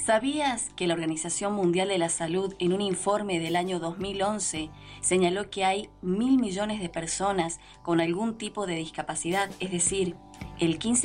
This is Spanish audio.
¿Sabías que la Organización Mundial de la Salud en un informe del año 2011 señaló que hay 1.000 millones de personas con algún tipo de discapacidad, es decir, el 15